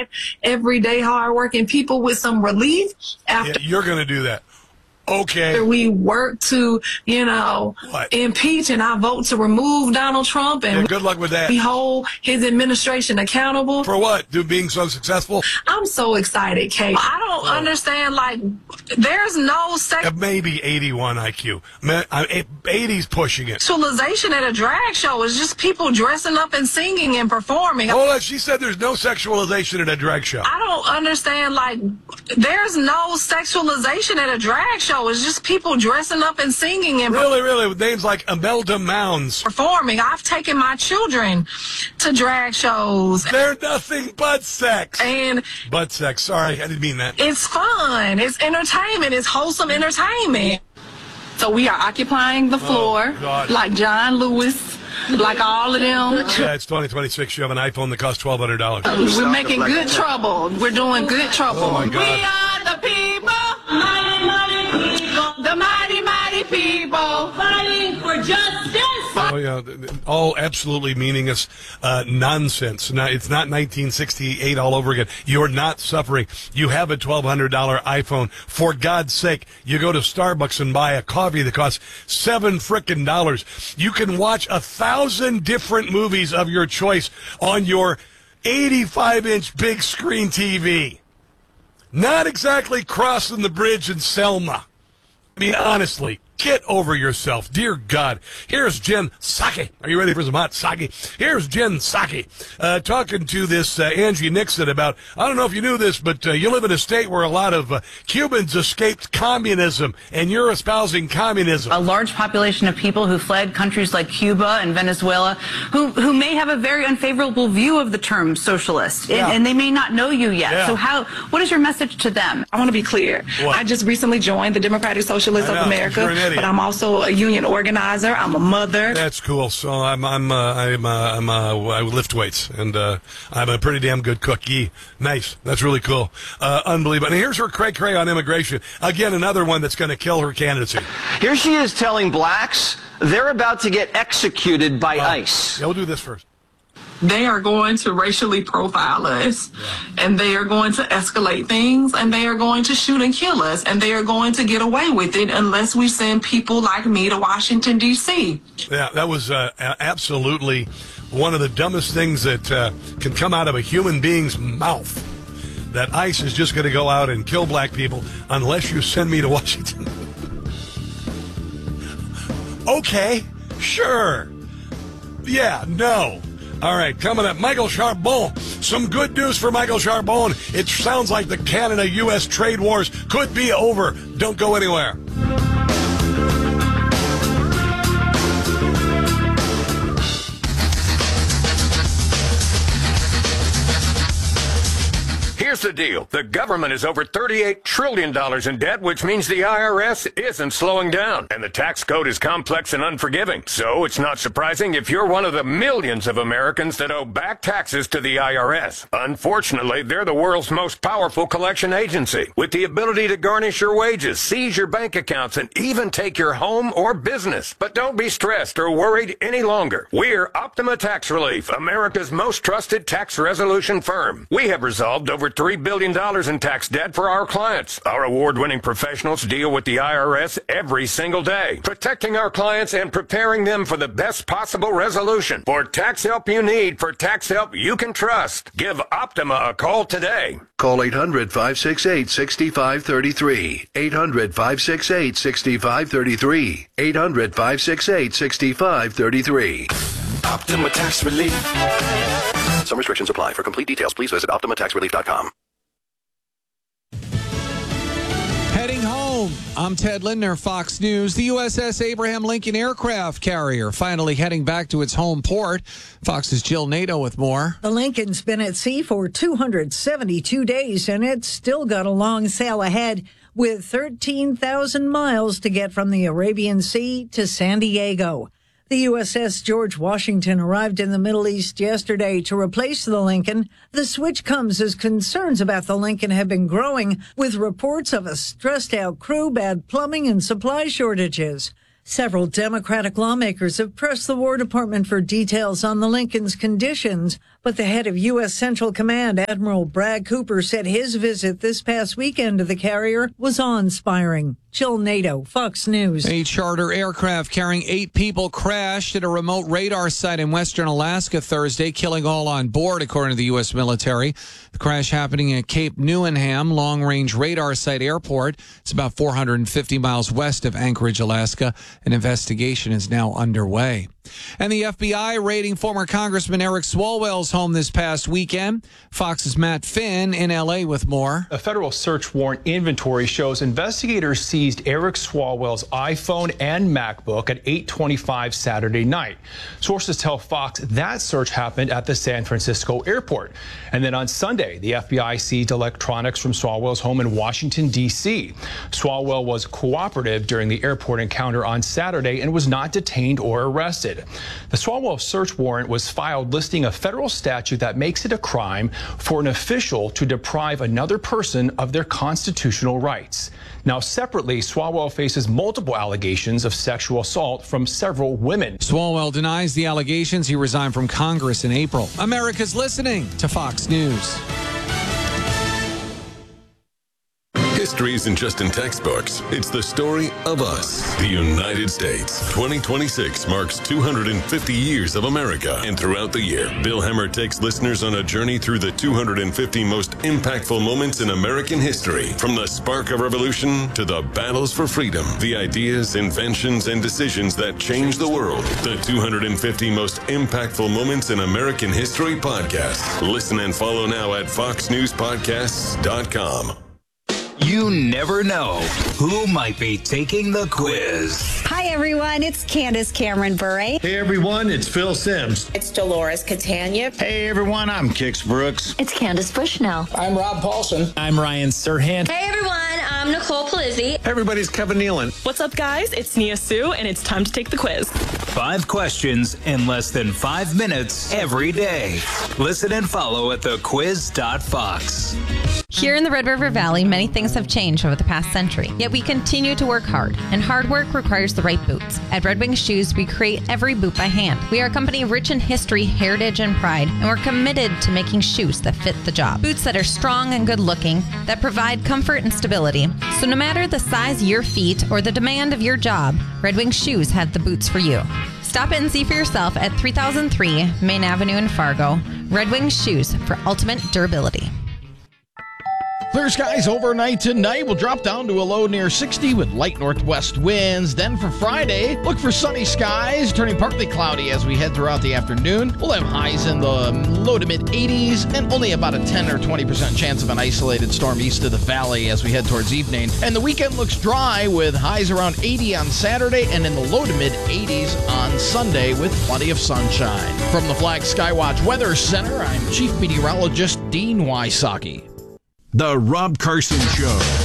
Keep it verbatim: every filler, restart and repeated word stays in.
everyday hardworking people with some relief after yeah, you're going to do that. Okay. we work to, you know, What? impeach and I vote to remove Donald Trump and Yeah, good luck with that. we hold his administration accountable. For what? Do being so successful? I'm so excited, Kate. I don't Oh. understand, like, there's no sex. Uh, Maybe eighty-one I Q. Ma- uh, eighty's pushing it. Sexualization at a drag show is just people dressing up and singing and performing. Hold on, she said there's no sexualization at a drag show. I don't understand, like, there's no sexualization at a drag show. It's just people dressing up and singing and Really, really, with names like Imelda Mounds. performing. I've taken my children to drag shows, They're nothing but sex. and Butt sex. Sorry, I didn't mean that. it's fun. It's entertainment. It's wholesome entertainment. So we are occupying the floor, God. like John Lewis, like all of them. Yeah, it's twenty twenty-six. You have an iPhone that costs twelve hundred dollars. We're making good trouble. We're doing good trouble. Oh, my God. We are the people, mighty, mighty people, the mighty, mighty people, fighting for justice. Oh, yeah, all absolutely meaningless uh, nonsense. Now, it's not nineteen sixty-eight all over again. You're not suffering. You have a twelve hundred dollars iPhone. For God's sake, you go to Starbucks and buy a coffee that costs seven frickin' dollars. You can watch a thousand different movies of your choice on your eighty-five inch big screen T V. Not exactly crossing the bridge in Selma. I mean, honestly, get over yourself. Dear God. Here's Jen Psaki. Are you ready for some hot sake? Here's Jen Psaki uh, talking to this uh, Angie Nixon about, I don't know if you knew this, but uh, you live in a state where a lot of uh, Cubans escaped communism, and you're espousing communism. A large population of people who fled countries like Cuba and Venezuela who, who may have a very unfavorable view of the term socialist, Yeah. and, and they may not know you yet. Yeah. So how? What is your message to them? I want to be clear. What? I just recently joined the Democratic Socialists I of know, America, you're an idiot. but I'm also a union organizer. I'm a mother. That's cool. So I'm I'm uh, I'm uh, I'm uh, I lift weights, and uh, I'm a pretty damn good cook. Yee. Nice. That's really cool. Uh, unbelievable. And here's her cray cray on immigration. Again, another one that's going to kill her candidacy. Here she is telling blacks they're about to get executed by Uh, ICE. Yeah, we'll do this first. They are going to racially profile us, and they are going to escalate things, and they are going to shoot and kill us, and they are going to get away with it unless we send people like me to Washington, D C Yeah, that was uh, a- absolutely one of the dumbest things that uh, can come out of a human being's mouth. That ICE is just going to go out and kill black people unless you send me to Washington. Okay, sure. Yeah, no. All right, coming up, Michael Charbon. Some good news for Michael Charbon. It sounds like the Canada-U S trade wars could be over. Don't go anywhere. Here's the deal. The government is over thirty-eight trillion dollars in debt, which means the I R S isn't slowing down. And the tax code is complex and unforgiving. So it's not surprising if you're one of the millions of Americans that owe back taxes to the I R S. Unfortunately, they're the world's most powerful collection agency, with the ability to garnish your wages, seize your bank accounts, and even take your home or business. But don't be stressed or worried any longer. We're Optima Tax Relief, America's most trusted tax resolution firm. We have resolved over three billion dollars in tax debt for our clients. Our award-winning professionals deal with the I R S every single day, protecting our clients and preparing them for the best possible resolution. For tax help you need, for tax help you can trust, give Optima a call today. Call eight hundred, five six eight, six five three three. eight hundred, five six eight, six five three three. eight hundred, five six eight, six five three three. Optima Tax Relief. Some restrictions apply. For complete details, please visit optima tax relief dot com. Heading home, I'm Ted Lindner, Fox News. The U S S Abraham Lincoln aircraft carrier finally heading back to its home port. Fox's Jill Nato with more. The Lincoln's been at sea for two hundred seventy-two days, and it's still got a long sail ahead with thirteen thousand miles to get from the Arabian Sea to San Diego. The U S S George Washington arrived in the Middle East yesterday to replace the Lincoln. The switch comes as concerns about the Lincoln have been growing, with reports of a stressed-out crew, bad plumbing, and supply shortages. Several Democratic lawmakers have pressed the War Department for details on the Lincoln's conditions, But the head of U S Central Command, Admiral Brad Cooper, said his visit this past weekend to the carrier was awe-inspiring. Jill Nato, Fox News. A charter aircraft carrying eight people crashed at a remote radar site in western Alaska Thursday, killing all on board, according to the U S military. The crash happening at Cape Newenham Long-Range Radar Site Airport. It's about four hundred fifty miles west of Anchorage, Alaska. An investigation is now underway. And the F B I raiding former Congressman Eric Swalwell's home this past weekend. Fox's Matt Finn in L A with more. A federal search warrant inventory shows investigators seized Eric Swalwell's iPhone and MacBook at eight twenty-five Saturday night. Sources tell Fox that search happened at the San Francisco airport. And then on Sunday, the F B I seized electronics from Swalwell's home in Washington, D C Swalwell was cooperative during the airport encounter on Saturday and was not detained or arrested. The Swalwell search warrant was filed listing a federal statute that makes it a crime for an official to deprive another person of their constitutional rights. Now, separately, Swalwell faces multiple allegations of sexual assault from several women. Swalwell denies the allegations. He resigned from Congress in April. America's listening to Fox News. History isn't just in textbooks. It's the story of us, the United States. twenty twenty-six marks two hundred fifty years of America. And throughout the year, Bill Hemmer takes listeners on a journey through the two hundred fifty most impactful moments in American history. From the spark of revolution to the battles for freedom, the ideas, inventions, and decisions that changed the world. The two hundred fifty most impactful moments in American history podcast. Listen and follow now at fox news podcasts dot com. You never know who might be taking the quiz. Hi, everyone. It's Candace Cameron Bure. Hey, everyone. It's Phil Sims. It's Dolores Catania. Hey, everyone. I'm Kix Brooks. It's Candace Bushnell. I'm Rob Paulson. I'm Ryan Serhant. Hey, everyone. I'm Nicole Palizzi. Hey, everybody. It's Kevin Nealon. What's up, guys? It's Nia Sue, and it's time to take the quiz. Five questions in less than five minutes every day. Listen and follow at the quiz dot fox. Here in the Red River Valley, many things have changed over the past century, yet we continue to work hard, and hard work requires the right boots. At Red Wing Shoes, we create every boot by hand. We are a company rich in history, heritage, and pride, and we're committed to making shoes that fit the job. Boots that are strong and good-looking, that provide comfort and stability. So no matter the size of your feet or the demand of your job, Red Wing Shoes have the boots for you. Stop in and see for yourself at three thousand three Main Avenue in Fargo. Red Wing Shoes for ultimate durability. Clear skies overnight tonight. Will drop down to a low near sixty with light northwest winds. Then for Friday, look for sunny skies, turning partly cloudy as we head throughout the afternoon. We'll have highs in the low to mid eighties and only about a ten or twenty percent chance of an isolated storm east of the valley as we head towards evening. And the weekend looks dry with highs around eighty on Saturday and in the low to mid eighties on Sunday with plenty of sunshine. From the Flag Skywatch Weather Center, I'm Chief Meteorologist Dean Wysocki. The Rob Carson Show.